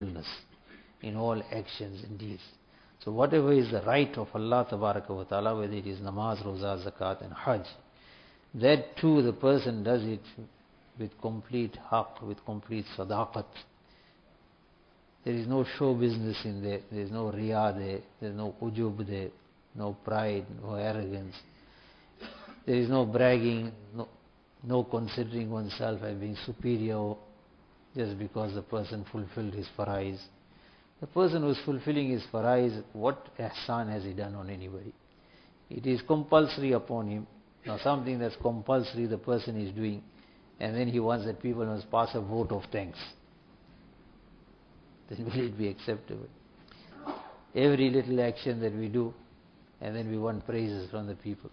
in all actions and deeds. So whatever is the right of Allah Tabaraka wa Ta'ala, whether it is namaz, roza, zakat and hajj, that too the person does it with complete haqq, with complete sadaqat. There is no show business in there, there is no riya there, there is no ujub there, no pride, no arrogance. There is no bragging, no considering oneself as being superior just because the person fulfilled his farais. The person who is fulfilling his farais, what ihsan has he done on anybody? It is compulsory upon him. Now something that's compulsory the person is doing, and then he wants that people must pass a vote of thanks. Then will it be acceptable? Every little action that we do, and then we want praises from the people.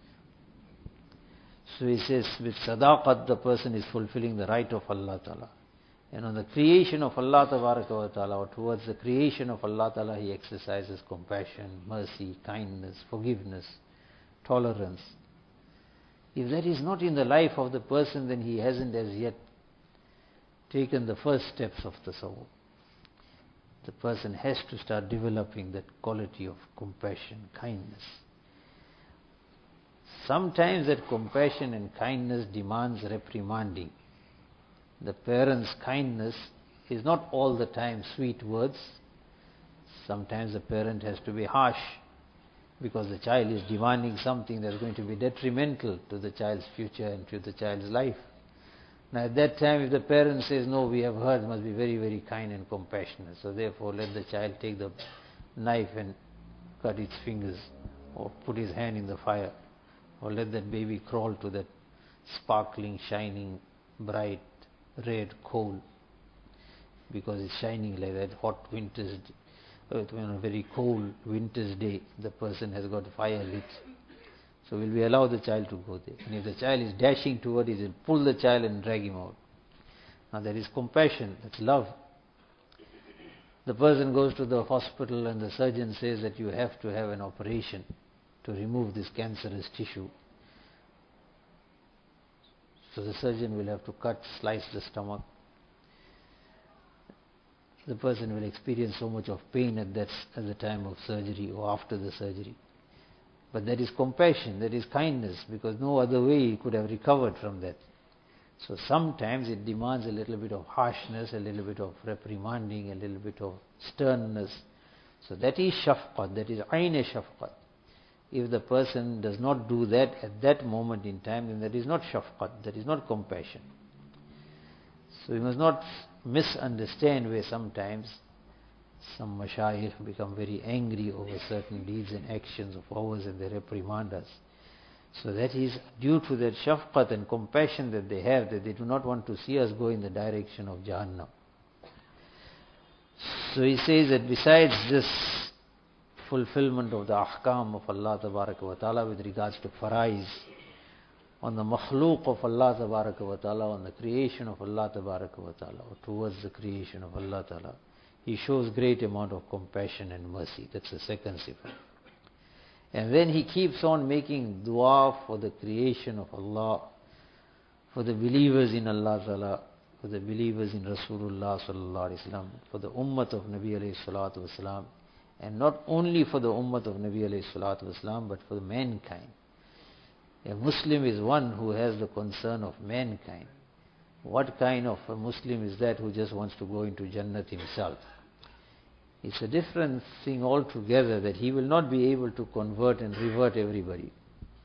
So he says, with sadaqat the person is fulfilling the right of Allah Ta'ala. And on the creation of Allah Ta'ala, or towards the creation of Allah Ta'ala, he exercises compassion, mercy, kindness, forgiveness, tolerance. If that is not in the life of the person, then he hasn't as yet taken the first steps of the tasawwuf. The person has to start developing that quality of compassion, kindness. Sometimes that compassion and kindness demands reprimanding. The parent's kindness is not all the time sweet words. Sometimes the parent has to be harsh because the child is demanding something that's going to be detrimental to the child's future and to the child's life. Now at that time, if the parent says, no, we have heard, must be very, very kind and compassionate. So therefore let the child take the knife and cut its fingers, or put his hand in the fire, or let that baby crawl to that sparkling, shining, bright, red coal, because it's shining like that hot winter's day. On a very cold winter's day, the person has got fire lit. So will we allow the child to go there? And if the child is dashing toward it, he'll pull the child and drag him out. Now there is compassion, that's love. The person goes to the hospital and the surgeon says that you have to have an operation to remove this cancerous tissue. So the surgeon will have to slice the stomach. The person will experience so much of pain at the time of surgery or after the surgery. But that is compassion, that is kindness, because no other way he could have recovered from that. So sometimes it demands a little bit of harshness, a little bit of reprimanding, a little bit of sternness. So that is shafqat, that is ayn shafqat. If the person does not do that at that moment in time, then that is not shafqat, that is not compassion. So we must not misunderstand where sometimes some mashayikh become very angry over certain deeds and actions of ours and they reprimand us. So that is due to that shafqat and compassion that they have, that they do not want to see us go in the direction of Jahannam. So he says that besides this fulfillment of the ahkam of Allah wa Ta'ala with regards to farais, on the makhlooq of Allah wa Ta'ala, on the creation of Allah wa Ta'ala, or towards the creation of Allah Ta'ala, he shows great amount of compassion and mercy. That's the second sifat. And then he keeps on making dua for the creation of Allah, for the believers in Allah Ta'ala, for the believers in Rasulullah Sallallahu Alaihi Wasallam, for the ummah of Nabi Alayhi Salatu Wasalam, and not only for the ummah of Nabi Alayhi Salatu Wasalam, but for the mankind. A Muslim is one who has the concern of mankind. What kind of a Muslim is that who just wants to go into Jannat himself? It's a different thing altogether, that he will not be able to convert and revert everybody.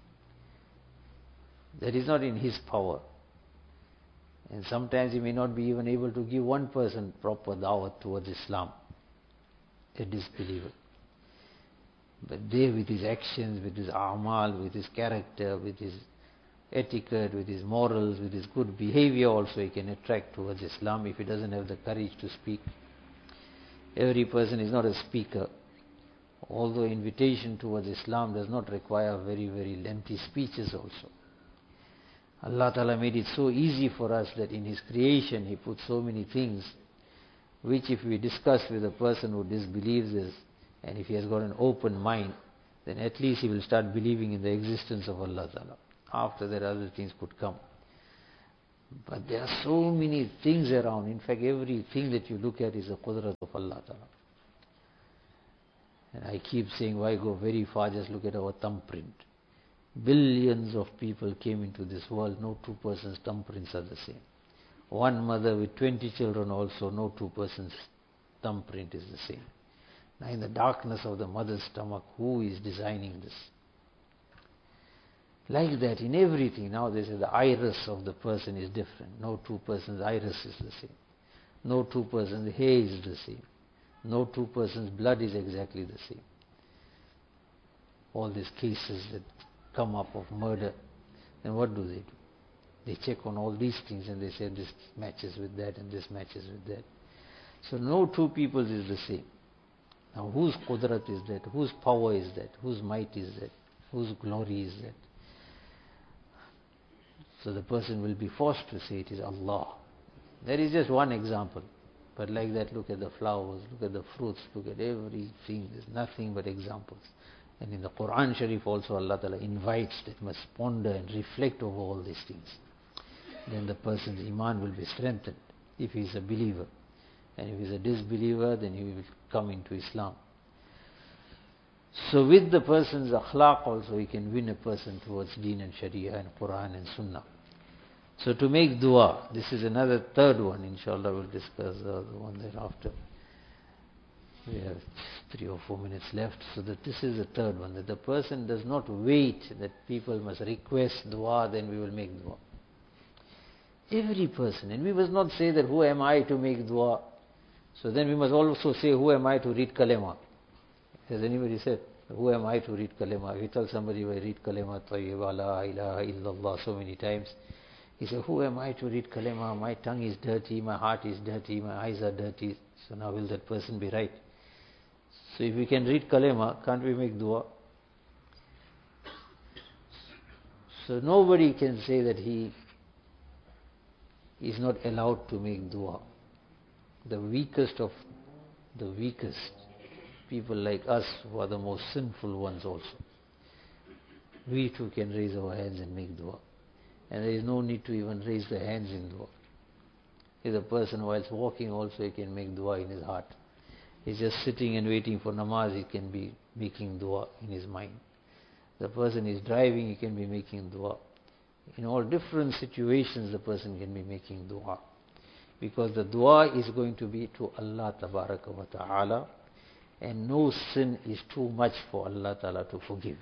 That is not in his power. And sometimes he may not be even able to give one person proper da'wat towards Islam, a disbeliever. But there, with his actions, with his a'mal, with his character, with his etiquette, with his morals, with his good behavior also, he can attract towards Islam if he doesn't have the courage to speak. Every person is not a speaker. Although invitation towards Islam does not require very, very lengthy speeches also. Allah Ta'ala made it so easy for us that in His creation He put so many things which if we discuss with a person who disbelieves this, and if he has got an open mind, then at least he will start believing in the existence of Allah Ta'ala. After that other things could come. But there are so many things around. In fact, everything that you look at is a qudrat of Allah Ta'ala. And I keep saying, why go very far? Just look at our thumbprint. Billions of people came into this world. No two persons' thumbprints are the same. One mother with 20 children also, no two persons' thumbprint is the same. Now in the darkness of the mother's stomach, who is designing this? Like that in everything. Now they say the iris of the person is different. No two persons' iris is the same. No two persons' hair is the same. No two persons' blood is exactly the same. All these cases that come up of murder, then what do? They check on all these things and they say this matches with that and this matches with that. So no two people is the same. Now whose qudrat is that? Whose power is that? Whose might is that? Whose glory is that? So the person will be forced to say it is Allah. That is just one example. But like that, look at the flowers, look at the fruits, look at everything. There's nothing but examples. And in the Quran Sharif also Allah Ta'ala invites that must ponder and reflect over all these things. Then the person's iman will be strengthened if he is a believer. And if he is a disbeliever, then he will come into Islam. So with the person's akhlaq also, he can win a person towards Deen and Sharia and Quran and Sunnah. So to make dua, this is another third one, inshallah we'll discuss the one thereafter. We have 3 or 4 minutes left, so that this is the third one, that the person does not wait that people must request dua, then we will make dua. Every person, and we must not say that who am I to make dua. So then we must also say who am I to read kalima. Has anybody said, who am I to read kalima? If you tell somebody, I read kalima tayyiba la ilaha illallah so many times, he said, who am I to read kalima? My tongue is dirty, my heart is dirty, my eyes are dirty. So now will that person be right? So if we can read kalima, can't we make dua? So nobody can say that he is not allowed to make dua. The weakest of the weakest, people like us who are the most sinful ones also, we too can raise our hands and make dua. And there is no need to even raise the hands in dua. If a person whilst walking also, he can make dua in his heart. He's just sitting and waiting for namaz, he can be making dua in his mind. The person is driving, he can be making dua. In all different situations, the person can be making dua. Because the dua is going to be to Allah Tabaraka wa Ta'ala, and no sin is too much for Allah Ta'ala to forgive.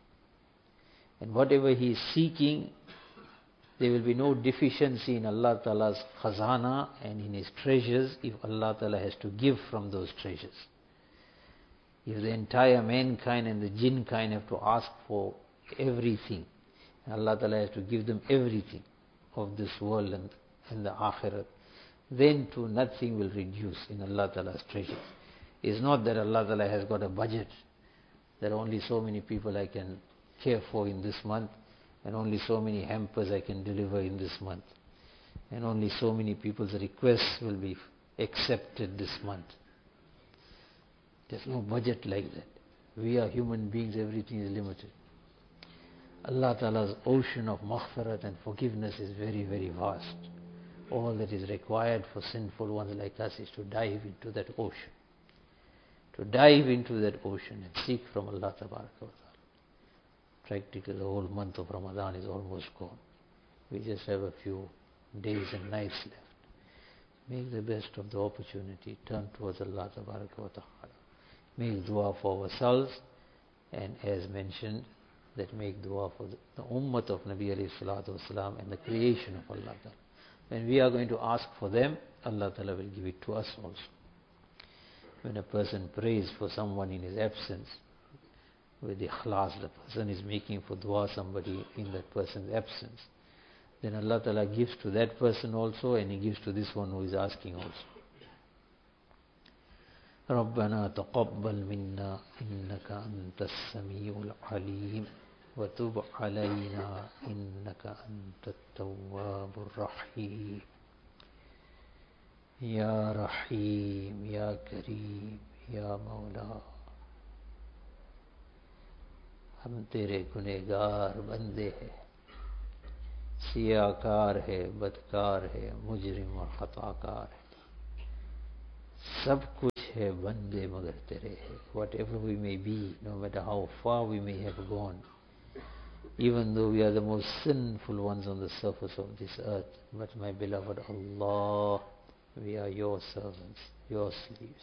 And whatever he is seeking, there will be no deficiency in Allah Ta'ala's khazana and in his treasures if Allah Ta'ala has to give from those treasures. If the entire mankind and the jinn kind have to ask for everything, and Allah Ta'ala has to give them everything of this world and the akhirat, then too nothing will reduce in Allah Ta'ala's treasures. It's not that Allah Ta'ala has got a budget. There are only so many people I can care for in this month, and only so many hampers I can deliver in this month, and only so many people's requests will be accepted this month. There's no budget like that. We are human beings, everything is limited. Allah Ta'ala's ocean of maghfirat and forgiveness is very, very vast. All that is required for sinful ones like us is to dive into that ocean. To dive into that ocean and seek from Allah Tabaraka wa Ta'ala. Practically the whole month of Ramadan is almost gone. We just have a few days and nights left. Make the best of the opportunity. Turn towards Allah Tabaraka wa Ta'ala. Make dua for ourselves, and as mentioned, that make dua for the ummah of Nabi alayhi salatu wasalam and the creation of Allah Ta'ala. When we are going to ask for them, Allah Ta'ala will give it to us also. When a person prays for someone in his absence, with ikhlas, the person is making for dua somebody in that person's absence, then Allah Ta'ala gives to that person also, and He gives to this one who is asking also. ربنا تقبل منا إنك أنت السميع العليم وتب علينا إنك أنت التواب الرحيم يا رحيم يا كريم يا مولا. हम तेरे गुनहगार बंदे हैं, सियाकार है, बदकार है, मुजरिम और खताकार है. सब कुछ है बंदे मगर तेरे है. Whatever we may be, no matter how far we may have gone, even though we are the most sinful ones on the surface of this earth, but my beloved Allah, we are your servants, your slaves.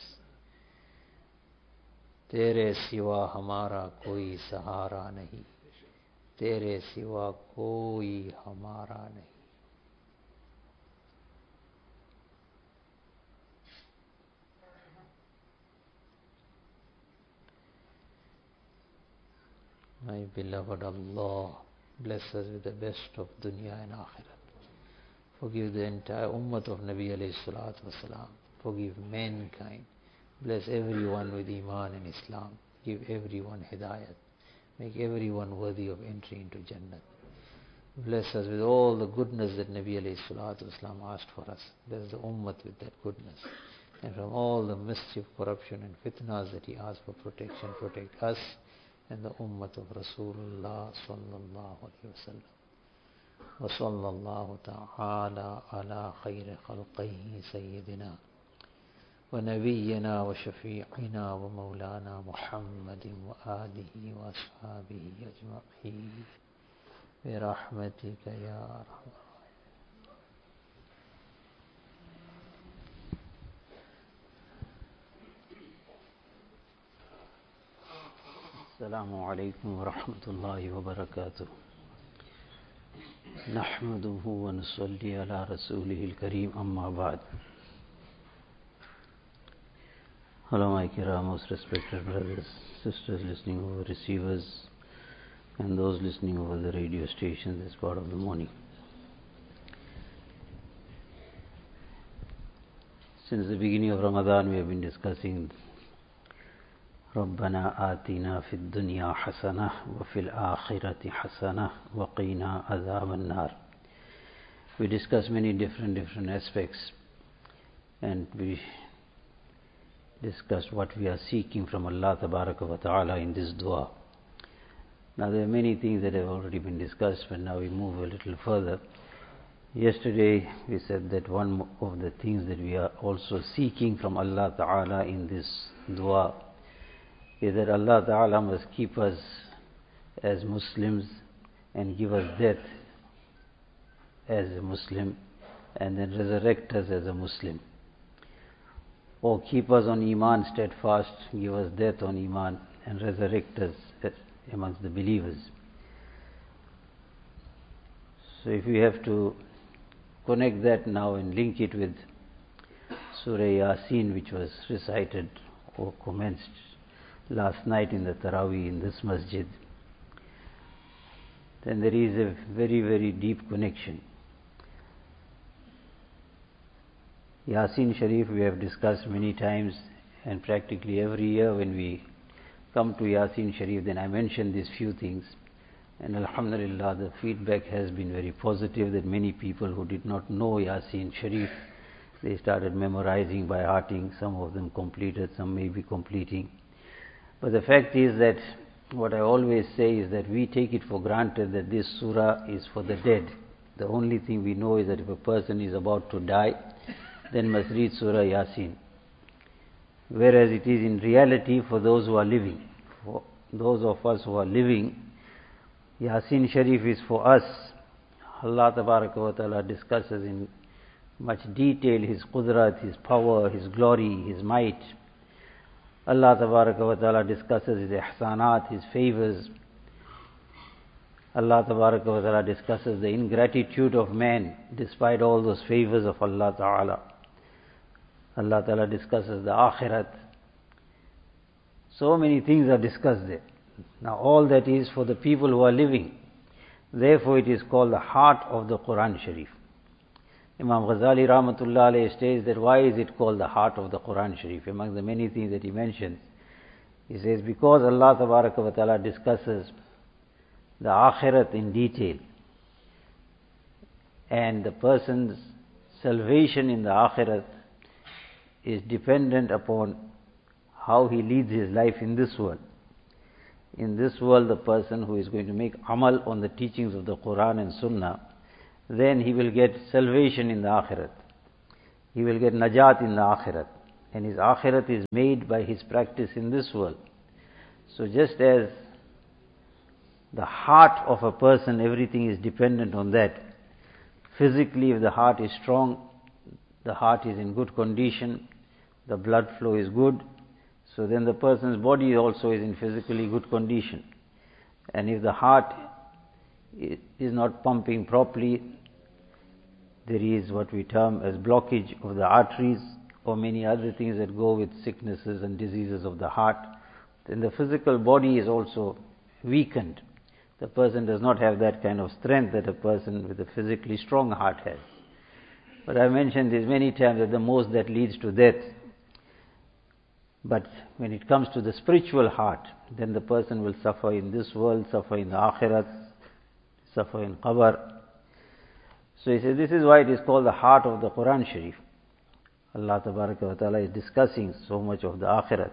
तेरे सिवा हमारा कोई सहारा नहीं, तेरे सिवा कोई हमारा नहीं. My beloved Allah, bless us with the best of dunya and akhirat. Forgive the entire ummah of Nabi alayhi salatu wasalam. Forgive mankind. Bless everyone with Iman and Islam. Give everyone hidayat. Make everyone worthy of entry into Jannah. Bless us with all the goodness that Nabi alayhi salatu wasalam asked for us. Bless the ummah with that goodness. And from all the mischief, corruption and fitnas that he asked for protection, protect us and the ummah of Rasulullah sallallahu alayhi wa sallam. Wa sallallahu ta'ala ala khayri khalqihi sayyidina wa nabiyyina wa shafi'ina wa maulana Muhammadin wa alihi wa ashabihi ajma'in bi rahmatika ya rahman. Assalamu alaikum wa rahmatullahi wa barakatuh. Nahmaduhu wa nusalli ala rasulihil kareem, amma ba'd. Hello my kiram, most respected brothers, sisters listening over receivers and those listening over the radio stations as part of the morning. Since the beginning of Ramadan we have been discussing ربنا آتنا في الدنيا حسنة وفي الآخرة حسنة وقنا عذاب النار. We discussed many different aspects, and we discussed what we are seeking from Allah Tabaraka wa Ta'ala in this dua. Now there are many things that have already been discussed, but now we move a little further. Yesterday we said that one of the things that we are also seeking from Allah Ta'ala in this dua is that Allah Ta'ala must keep us as Muslims and give us death as a Muslim and then resurrect us as a Muslim. Or keep us on Iman steadfast, give us death on Iman and resurrect us amongst the believers. So if we have to connect that now and link it with Surah Yasin, which was recited or commenced last night in the Taraweeh in this masjid, then there is a very deep connection. Yasin Sharif we have discussed many times, and practically every year when we come to Yasin Sharif, then I mention these few things, and alhamdulillah the feedback has been very positive, that many people who did not know Yasin Sharif, they started memorizing by hearting. Some of them completed, some may be completing. But the fact is that what I always say is that we take it for granted that this surah is for the dead. The only thing we know is that if a person is about to die, then must read Surah Yasin. Whereas it is in reality for those who are living. For those of us who are living, Yasin Sharif is for us. Allah Tabaraka wa Ta'ala discusses in much detail His Qudrat, His power, His glory, His might. Allah Tabaraka wa Ta'ala discusses His ihsanat, His favors. Allah Tabaraka wa Ta'ala discusses the ingratitude of man despite all those favors of Allah Ta'ala. Allah Ta'ala discusses the akhirat. So many things are discussed there. Now all that is for the people who are living. Therefore it is called the heart of the Quran Sharif. Imam Ghazali Rahmatullah Alayhi states that why is it called the heart of the Quran Sharif? Among the many things that he mentions, he says because Allah Tabaraka wa Ta'ala discusses the akhirat in detail, and the person's salvation in the akhirat is dependent upon how he leads his life in this world. In this world, the person who is going to make amal on the teachings of the Quran and Sunnah, then he will get salvation in the akhirat. He will get najat in the akhirat. And his akhirat is made by his practice in this world. So just as the heart of a person, everything is dependent on that. Physically, if the heart is strong, the heart is in good condition, the blood flow is good, so then the person's body also is in physically good condition. And if the heart is not pumping properly, there is what we term as blockage of the arteries or many other things that go with sicknesses and diseases of the heart, then the physical body is also weakened. The person does not have that kind of strength that a person with a physically strong heart has. But I mentioned this many times, that the most that leads to death. But when it comes to the spiritual heart, then the person will suffer in this world, suffer in the akhirat, suffer in qabr. So he says, this is why it is called the heart of the Quran Sharif. Allah Tabaraka wa Ta'ala is discussing so much of the akhirat.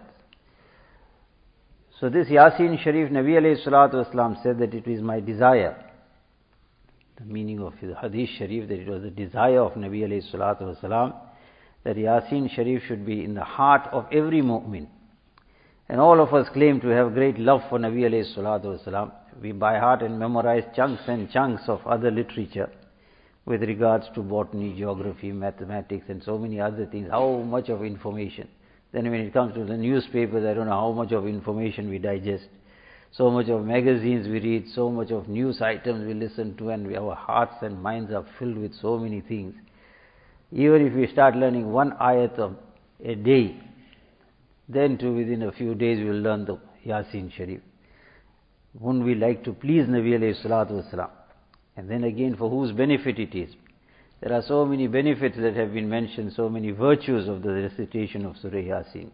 So this Yasin Sharif, Nabi alayhi salatu wasalam said that it is my desire. The meaning of his Hadith Sharif, that it was the desire of Nabi alayhi salatu wasalam, that Yasin Sharif should be in the heart of every mu'min. And all of us claim to have great love for Nabi alayhi salatu wasalam. We by heart and memorize chunks and chunks of other literature with regards to botany, geography, mathematics and so many other things. How much of information. Then when it comes to the newspapers, I don't know how much of information we digest. So much of magazines we read, so much of news items we listen to, and our hearts and minds are filled with so many things. Even if we start learning one ayat of a day, then too within a few days we will learn the Yasin Sharif. Wouldn't we like to please Nabi alayhi salatu wasalam? And then again, for whose benefit it is. There are so many benefits that have been mentioned, so many virtues of the recitation of Surah Yasin.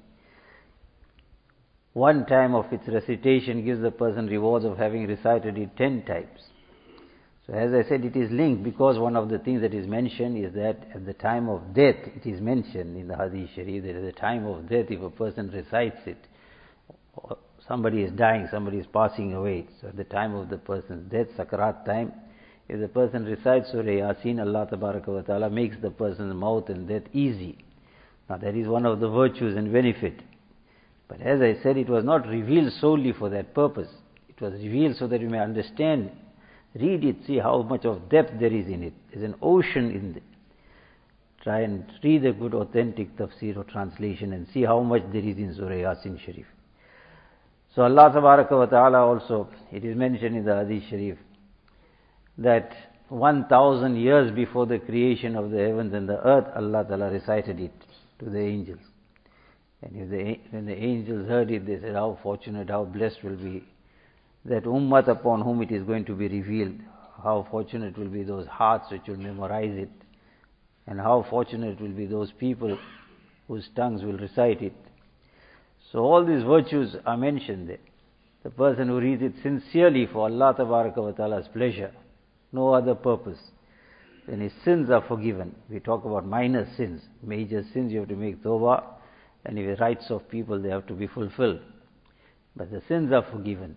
One time of its recitation gives the person rewards of having recited it 10 times. So as I said, it is linked, because one of the things that is mentioned is that at the time of death, it is mentioned in the Hadith Sharif, that at the time of death, if a person recites it, somebody is dying, somebody is passing away, so at the time of the person's death, Sakarat time, if the person recites Surah Yasin, Allah Tabaraka wa Ta'ala makes the person's mouth and death easy. Now that is one of the virtues and benefit. But as I said, it was not revealed solely for that purpose. It was revealed so that you may understand. Read it, see how much of depth there is in it. There's an ocean in it. Try and read a good authentic tafsir or translation and see how much there is in Surah Yasin Sharif. So Allah Tabaraka wa Ta'ala also, it is mentioned in the Hadith Sharif, that 1,000 years before the creation of the heavens and the earth, Allah Ta'ala recited it to the angels. And when the angels heard it, they said, how fortunate, how blessed will be that ummat upon whom it is going to be revealed. How fortunate will be those hearts which will memorize it. And how fortunate will be those people whose tongues will recite it. So all these virtues are mentioned there. The person who reads it sincerely for Allah Tabaraka wa Ta'ala's pleasure, no other purpose, then his sins are forgiven. We talk about minor sins. Major sins you have to make tawbah, and if the rights of people, they have to be fulfilled. But the sins are forgiven.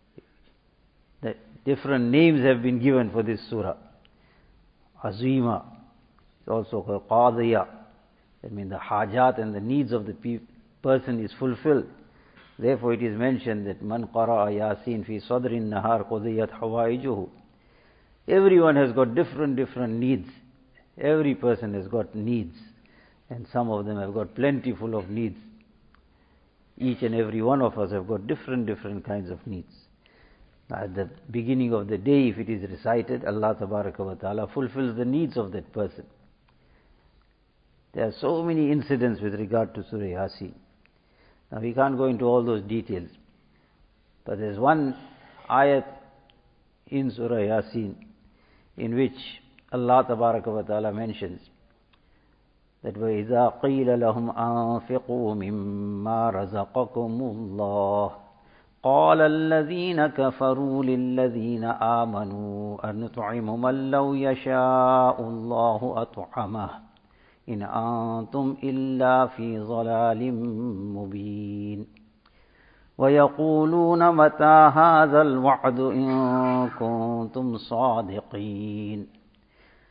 The different names have been given for this surah. Azima, it's also called Qadiyah. That means the hajat and the needs of the person is fulfilled. Therefore it is mentioned that Man qara'a Yasin fi sadrin nahar qudiyat hawaijuhu. Everyone has got different needs. Every person has got needs. And some of them have got plentiful of needs. Each and every one of us have got different kinds of needs. At the beginning of the day, if it is recited, Allah Tabaraka wa Ta'ala fulfills the needs of that person. There are so many incidents with regard to Surah Yasin. Now we can't go into all those details. But there's one ayat in Surah Yasin in which Allah Tabaraka wa Ta'ala mentions that وَإِذَا قِيلَ لَهُمْ أَنفِقُوا مِمَّا رَزَقَكُمُ اللَّهُ قَالَ الَّذِينَ كَفَرُوا لِلَّذِينَ آمَنُوا أَنُطْعِمُ مَنْ لَوْ يَشَاءُ اللَّهُ أَطْعَمَهُ إِنْ أَنْتُمْ إِلَّا فِي ضَلَالٍ مُبِينٍ وَيَقُولُونَ مَتَى هَذَا الْوَعْدُ إِن كُنتُمْ صَادِقِينَ.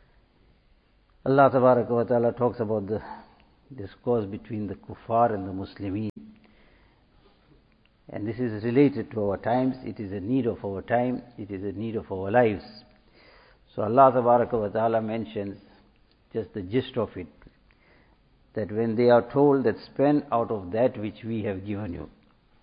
Allah Tabaraka wa Ta'ala talks about the discourse between the kuffar and the Muslimin. And this is related to our times, it is a need of our time, it is a need of our lives. So Allah Tabaraka wa Ta'ala mentions just the gist of it, that when they are told that spend out of that which we have given you,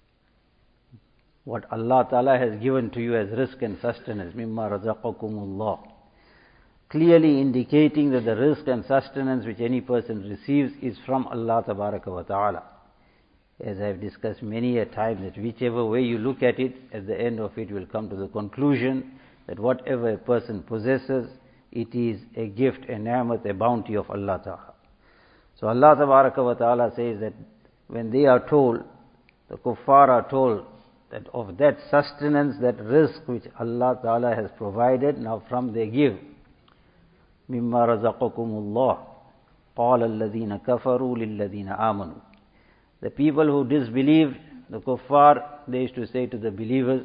what Allah Ta'ala has given to you as rizq and sustenance, mimma razaqakumullah, clearly indicating that the rizq and sustenance which any person receives is from Allah Tabaraka wa Ta'ala. As I have discussed many a time, that whichever way you look at it, at the end of it will come to the conclusion that whatever a person possesses, it is a gift, a ni'mat, a bounty of Allah Ta'ala. So Allah Tabaraka wa Ta'ala says that when they are told, the kuffar are told, that of that sustenance, that rizq which Allah Ta'ala has provided, now from they give. مِمَّا رَزَقَكُمُ اللَّهُ قَالَ الَّذِينَ كَفَرُوا لِلَّذِينَ آمَنُوا. The people who disbelieved, the kuffar, they used to say to the believers,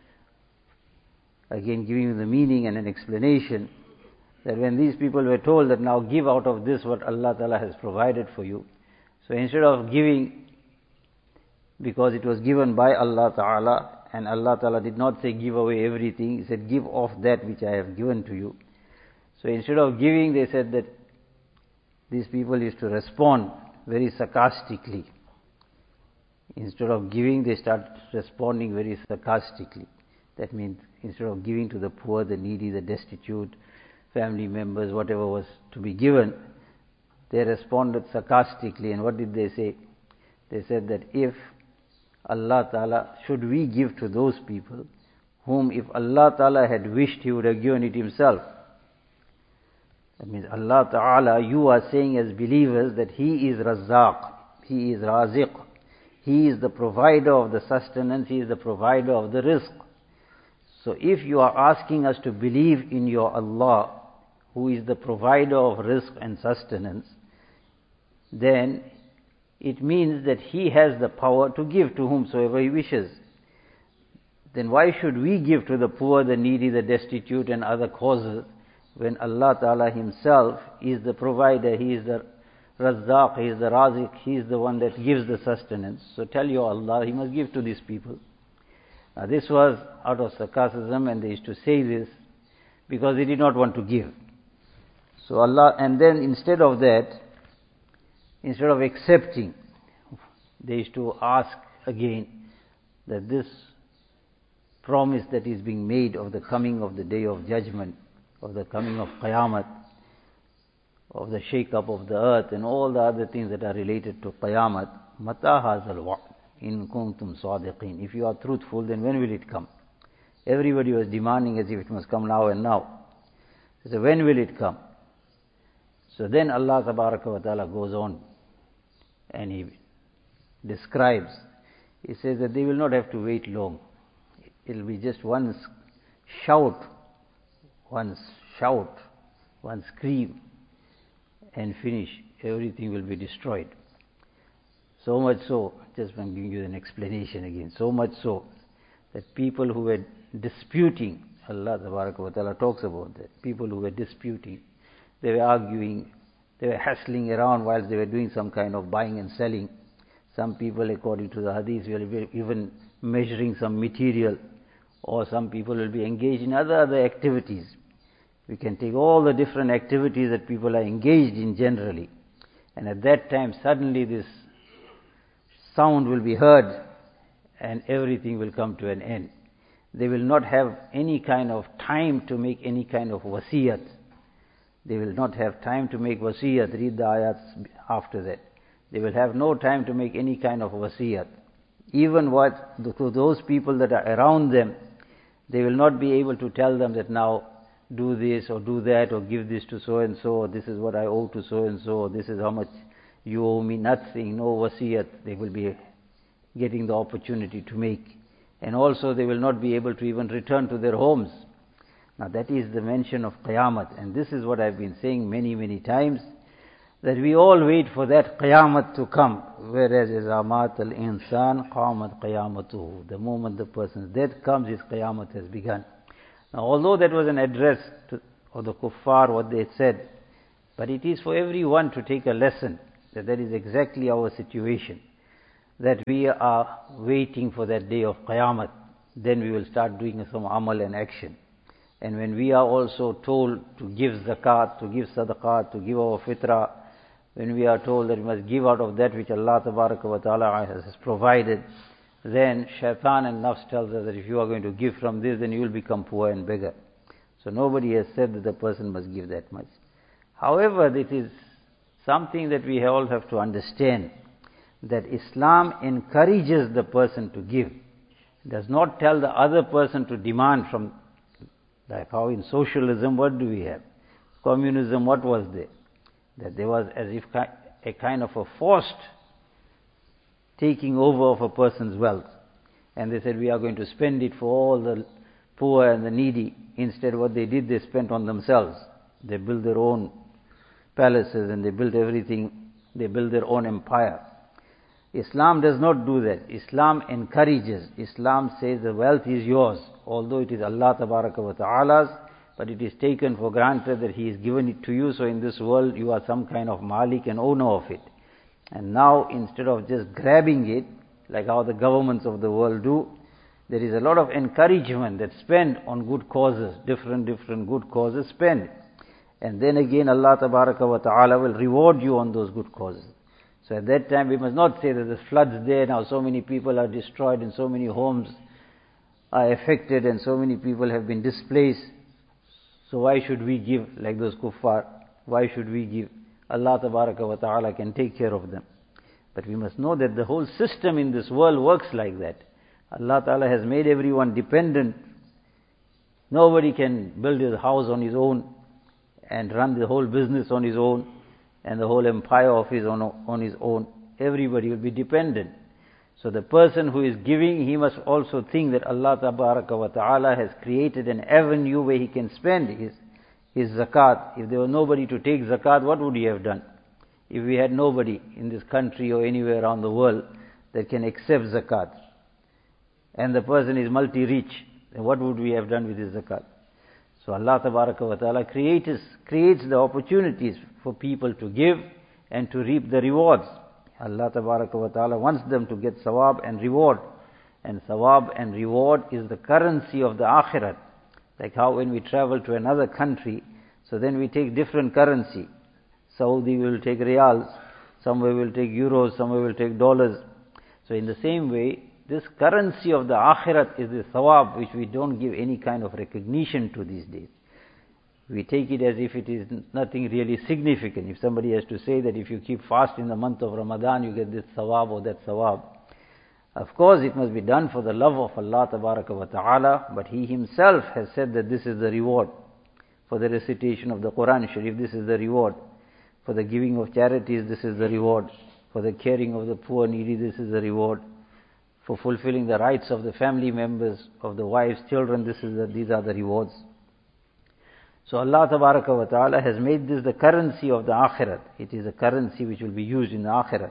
again giving you the meaning and an explanation, that when these people were told that now give out of this what Allah Ta'ala has provided for you, so instead of giving, because it was given by Allah Ta'ala, and Allah Ta'ala did not say give away everything, He said give off that which I have given to you. So instead of giving, they said that these people used to respond very sarcastically. Instead of giving, they start responding very sarcastically. That means instead of giving to the poor, the needy, the destitute, family members, whatever was to be given, they responded sarcastically. And what did they say? They said that if Allah Ta'ala, should we give to those people whom if Allah Ta'ala had wished, He would have given it Himself. That means Allah Ta'ala, you are saying as believers that He is Razzaq, He is Raziq, He is the provider of the sustenance, He is the provider of the rizq. So if you are asking us to believe in your Allah, who is the provider of rizq and sustenance, then it means that He has the power to give to whomsoever He wishes. Then why should we give to the poor, the needy, the destitute and other causes, when Allah Ta'ala Himself is the provider, He is the Razzaq, He is the Razik, He is the one that gives the sustenance. So tell your Allah, He must give to these people. Now this was out of sarcasm, and they used to say this because they did not want to give. So Allah, and then instead of that, instead of accepting, they used to ask again that this promise that is being made of the coming of the Day of Judgment, of the coming of Qiyamah, of the shake-up of the earth and all the other things that are related to Qiyamah, Mata hazal wa'd in kuntum sadiqin. If you are truthful, then when will it come? Everybody was demanding as if it must come now and now. So when will it come? So then Allah Tabaraka wa Ta'ala goes on and He describes. He says that they will not have to wait long. It will be just one shout, one scream, and finish. Everything will be destroyed. So much so, just I'm giving you an explanation again, so much so that people who were disputing, Allah Tabaraka wa Ta'ala talks about that, people who were disputing, they were arguing, they were hassling around whilst they were doing some kind of buying and selling. Some people, according to the hadith, will be even measuring some material, or some people will be engaged in other activities. We can take all the different activities that people are engaged in generally, and at that time suddenly this sound will be heard and everything will come to an end. They will not have any kind of time to make any kind of wasiyat. They will not have time to make wasiyat. Read the ayats after that. They will have no time to make any kind of wasiyat. Even to those people that are around them, they will not be able to tell them that now do this or do that or give this to so and so, or this is what I owe to so and so, or this is how much you owe me. Nothing, no wasiyat they will be getting the opportunity to make. And also they will not be able to even return to their homes. Now that is the mention of Qiyamah, and this is what I've been saying many times, that we all wait for that Qiyamah to come, whereas izamat al-insan qamat qiyamatuhu, the moment the person's death comes, his Qiyamah has begun. Now although that was an address to the kuffar, what they said, But it is for everyone to take a lesson that is exactly our situation, that we are waiting for that day of Qiyamah. Then we will start doing some amal and action. And when we are also told to give zakat, to give sadaqah, to give our fitrah, when we are told that we must give out of that which Allah Tabaraka wa Ta'ala has provided, then shaitan and nafs tells us that if you are going to give from this, then you will become poor and beggar. So nobody has said that the person must give that much. However, this is something that we all have to understand, that Islam encourages the person to give. It does not tell the other person to demand from, like how in socialism, what do we have? Communism, what was there? That there was as if a kind of a forced taking over of a person's wealth. And they said, we are going to spend it for all the poor and the needy. Instead, what they did, they spent on themselves. They built their own palaces and they built everything. They built their own empire. Islam does not do that. Islam encourages. Islam says the wealth is yours, although it is Allah Tabaraka wa Ta'ala's, but it is taken for granted that He has given it to you, so in this world you are some kind of malik and owner of it. And now, instead of just grabbing it, like how the governments of the world do, there is a lot of encouragement that spend on good causes, different good causes, spend. And then again Allah Tabaraka wa Ta'ala will reward you on those good causes. So at that time we must not say that the floods there, now so many people are destroyed and so many homes are affected and so many people have been displaced. So why should we give like those kuffar? Why should we give? Allah Tabaraka wa Ta'ala can take care of them. But we must know that the whole system in this world works like that. Allah Ta'ala has made everyone dependent. Nobody can build his house on his own and run the whole business on his own and the whole empire of his own on his own. Everybody will be dependent. So the person who is giving, he must also think that Allah Tabaraka wa Ta'ala has created an avenue where he can spend his zakat. If there was nobody to take zakat, what would he have done? If we had nobody in this country or anywhere around the world that can accept zakat, and the person is multi-rich, then what would we have done with his zakat? So Allah Tabaraka wa Ta'ala creates the opportunities for people to give and to reap the rewards. Allah Tabaraka wa Ta'ala wants them to get sawab and reward. And sawab and reward is the currency of the akhirat. Like how when we travel to another country, so then we take different currency. Saudi will take riyals, somewhere will take euros, somewhere will take dollars. So in the same way, this currency of the akhirat is the sawab, which we don't give any kind of recognition to these days. We take it as if it is nothing really significant. If somebody has to say that if you keep fast in the month of Ramadan, you get this sawab or that sawab. Of course, it must be done for the love of Allah Tabaraka wa Ta'ala, but He Himself has said that this is the reward. For the recitation of the Quran Sharif, this is the reward. For the giving of charities, this is the reward. For the caring of the poor needy, this is the reward. For fulfilling the rights of the family members, of the wives, children, these are the rewards. So Allah Tabaraka wa Ta'ala has made this the currency of the akhirat. It is a currency which will be used in the akhirat.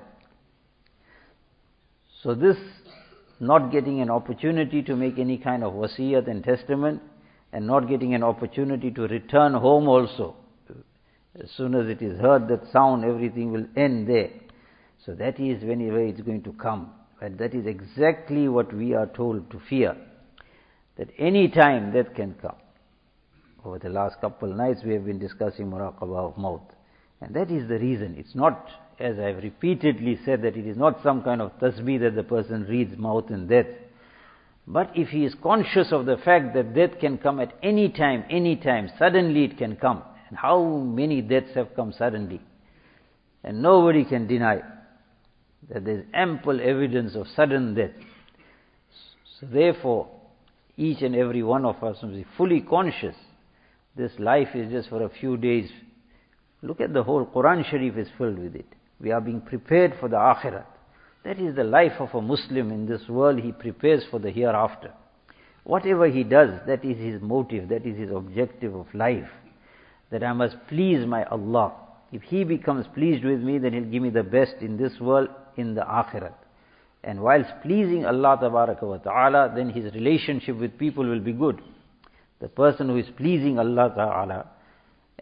So this, not getting an opportunity to make any kind of wasiyat and testament, and not getting an opportunity to return home also. As soon as it is heard that sound, everything will end there. So that is whenever it's going to come. And that is exactly what we are told to fear. That any time that can come. Over the last couple of nights we have been discussing muraqabah of maut. And that is the reason. It's not, as I have repeatedly said, that it is not some kind of tasbih that the person reads maut and death. But if he is conscious of the fact that death can come at any time, suddenly it can come. And how many deaths have come suddenly? And nobody can deny that there is ample evidence of sudden death. So therefore, each and every one of us must be fully conscious. This life is just for a few days. Look at the whole Quran Sharif is filled with it. We are being prepared for the akhirat. That is the life of a Muslim in this world. He prepares for the hereafter. Whatever he does, that is his motive, that is his objective of life. That I must please my Allah. If He becomes pleased with me, then He'll give me the best in this world, in the akhirat. And whilst pleasing Allah Tabaraka wa Ta'ala, then his relationship with people will be good. The person who is pleasing Allah Ta'ala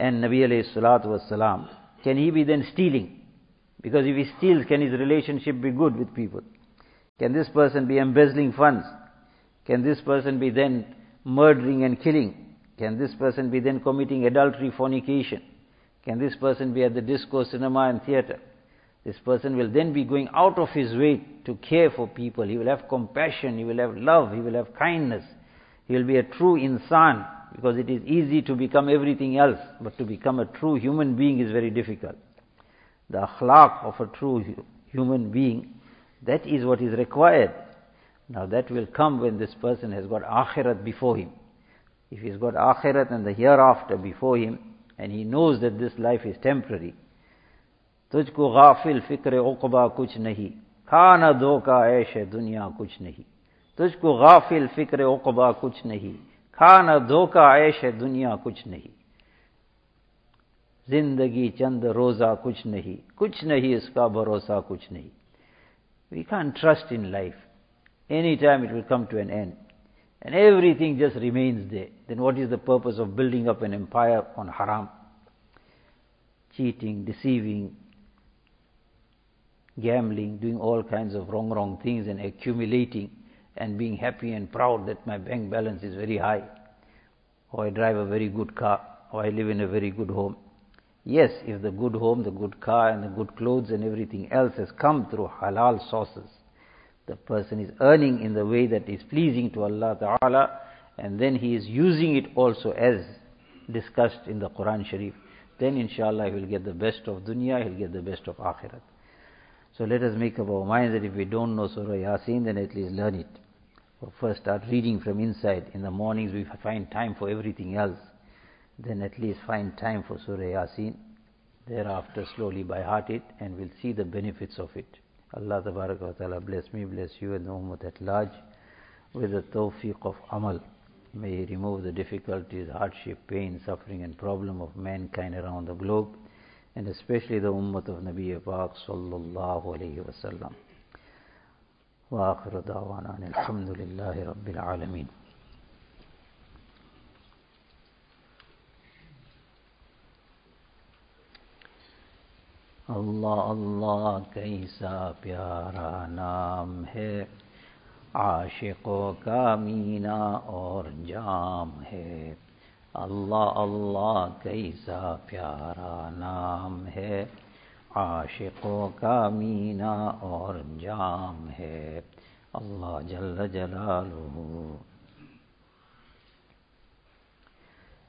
and Nabi alayhi salatu wasalam, can he be then stealing? Because if he steals, can his relationship be good with people? Can this person be embezzling funds? Can this person be then murdering and killing? Can this person be then committing adultery, fornication? Can this person be at the disco, cinema and theatre? This person will then be going out of his way to care for people. He will have compassion, he will have love, he will have kindness. He will be a true insan, because it is easy to become everything else, but to become a true human being is very difficult. The akhlaq of a true human being, that is what is required. Now that will come when this person has got akhirat before him. If he's got akhirat and the hereafter before him, and he knows that this life is temporary. Tujhko ghafil fikr uqba kuch nahi, khana dhoka aish dunya kuch nahi. Tujhko ghafil fikr uqba kuch nahi, khana dhoka aish dunya kuch nahi. Zindagi chand roza kuch nahi iska bharosa kuch nahi. We can't trust in life. Anytime it will come to an end. And everything just remains there. Then what is the purpose of building up an empire on haram? Cheating, deceiving, gambling, doing all kinds of wrong things and accumulating and being happy and proud that my bank balance is very high, or I drive a very good car, or I live in a very good home. Yes, if the good home, the good car and the good clothes and everything else has come through halal sources, the person is earning in the way that is pleasing to Allah Ta'ala, and then he is using it also as discussed in the Quran Sharif, then inshallah he will get the best of dunya, he will get the best of akhirat. So let us make up our minds that if we don't know Surah Yasin, then at least learn it. Or first start reading from inside. In the mornings we find time for everything else. Then at least find time for Surah Yasin. Thereafter slowly by heart it, and we'll see the benefits of it. Allah Tabaraka wa Ta'ala bless me, bless you and the Ummah at large with the tawfiq of amal. May He remove the difficulties, hardship, pain, suffering and problem of mankind around the globe, and especially the Ummah of Nabi Pak Sallallahu Alaihi Wasallam. Wa akhiru da'wana alhamdulillahi Rabbil Alameen. Allah Allah कैसा प्यारा नाम है, आशिकों का मीना और जाम है. Allah Allah कैसा प्यारा नाम है, आशिकों का मीना और जाम है. Allah जल्ल जलालुहु